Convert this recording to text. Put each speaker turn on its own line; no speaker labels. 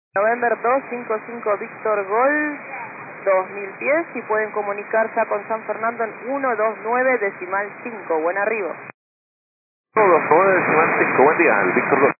November 255 Víctor Gol 2000 pies y pueden comunicar ya con San Fernando en 129 decimal 5. Buen arribo.
129 decimal 5, buen día, el Víctor Gol.